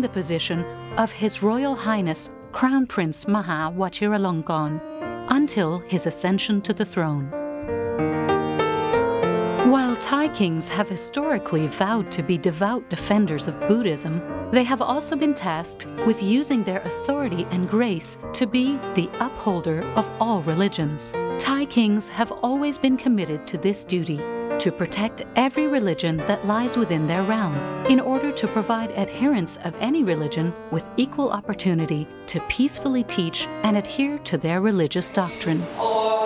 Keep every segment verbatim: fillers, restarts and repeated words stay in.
the position of His Royal Highness Crown Prince Maha Vajiralongkorn until his ascension to the throne. While Thai kings have historically vowed to be devout defenders of Buddhism, they have also been tasked with using their authority and grace to be the upholder of all religions. Thai kings have always been committed to this duty, to protect every religion that lies within their realm, in order to provide adherents of any religion with equal opportunity to peacefully teach and adhere to their religious doctrines.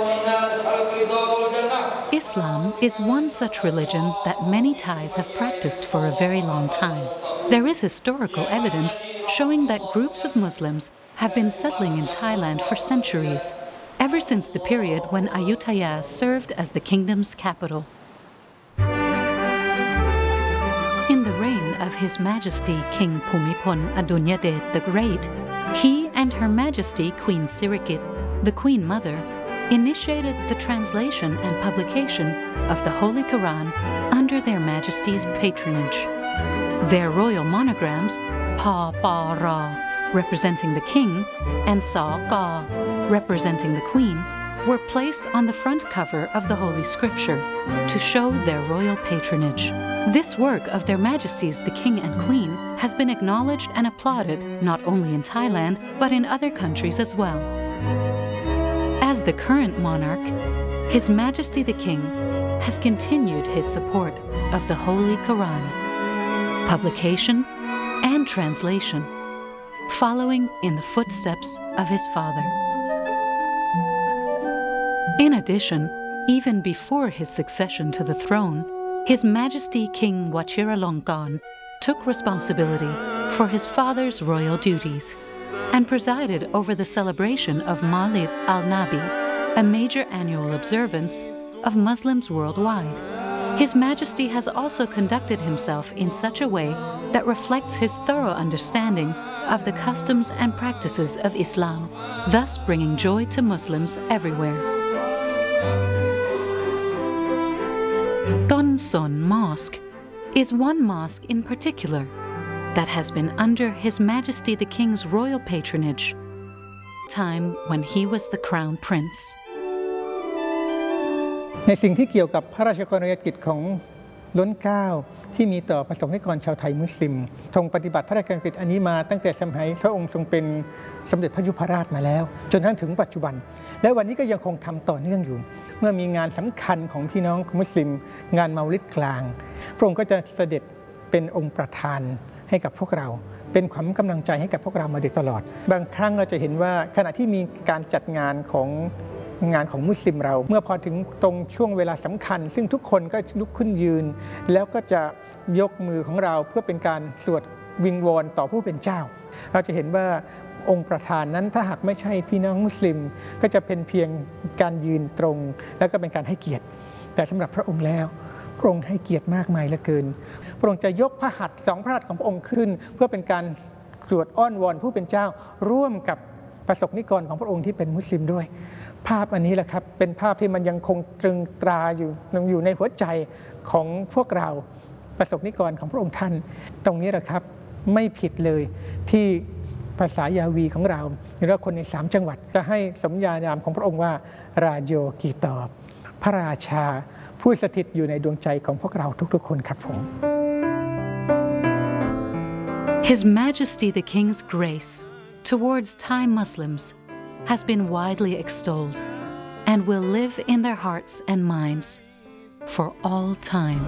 Islam is one such religion that many Thais have practiced for a very long time. There is historical evidence showing that groups of Muslims have been settling in Thailand for centuries, ever since the period when Ayutthaya served as the kingdom's capital. In the reign of His Majesty King Bhumibol Adulyadej the Great, he and Her Majesty Queen Sirikit, the Queen Mother, initiated the translation and publication of the Holy Quran under Their Majesty's patronage. Their royal monograms, Pa Pa Ra, representing the king, and Sa Ka, representing the queen, were placed on the front cover of the Holy Scripture to show their royal patronage. This work of Their Majesties the King and Queen has been acknowledged and applauded not only in Thailand, but in other countries as well. As the current monarch, His Majesty the King has continued his support of the Holy Quran, publication and translation, following in the footsteps of his father. In addition, even before his succession to the throne, His Majesty King Vajiralongkorn took responsibility for his father's royal duties and presided over the celebration of Mawlid al-Nabi, a major annual observance of Muslims worldwide. His Majesty has also conducted himself in such a way that reflects his thorough understanding of the customs and practices of Islam, thus bringing joy to Muslims everywhere. Ton Son Mosque is one mosque in particular that has been under His Majesty the King's royal patronage, time when he was the Crown Prince. ในสิ่งที่เกี่ยวกับพระราชกรณียกิจของล้นเกล้าที่มีต่อประสบนิกรชาวไทยมุสลิมทรงปฏิบัติพระราชกรณียกิจอันนี้มาตั้งแต่สมัยพระองค์ทรงเป็นสมเด็จพระยุพราชมาแล้วจนถึงปัจจุบันและวันนี้ก็ยังคงทำต่อเนื่องอยู่เมื่อมีงานสำคัญของพี่น้องมุสลิมงานเมาลิดกลางพระองค์ก็จะเสด็จเป็นองค์ประธานให้กับพวกเราเป็นขวัญกำลังใจให้กับพวกเรามาโดยตลอดบางครั้งเราจะเห็นว่าขณะที่มีการจัดงานของงานของมุสลิมเราเมื่อพอถึงตรงช่วงเวลาสำคัญซึ่งทุกคนก็ลุกขึ้นยืนแล้วก็จะยกมือของเราเพื่อเป็นการสวดวิงวอนต่อผู้เป็นเจ้าเราจะเห็นว่าองค์ประธานนั้นถ้าหากไม่ใช่พี่น้องมุสลิมก็จะเป็นเพียงการยืนตรงแล้วก็เป็นการให้เกียรติแต่สำหรับพระองค์แล้วพระองค์ให้เกียรติมากมายเหลือเกินพระองค์จะยกพระหัตถ์สองพระหัตถ์ของพระองค์ขึ้นเพื่อเป็นการสวดอ้อนวอนผู้เป็นเจ้าร่วมกับประสบนิกรของพระองค์ที่เป็นมุสลิมด้วยภาพอันนี้แหละครับเป็นภาพที่มันยังคงตรึงตราอยู่อยู่ในหัวใจของพวกเราประสบนิกรของพระองค์ท่านตรงนี้แหละครับไม่ผิดเลยที่ภาษายาวีของเราหรือว่าคนในสามจังหวัดจะให้สมญานามของพระองค์ว่าราโยกีตอพระราชาผู้สถิตอยู่ในดวงใจของพวกเราทุกๆคนครับผม His Majesty the King's grace towards Thai Muslims has been widely extolled and will live in their hearts and minds for all time.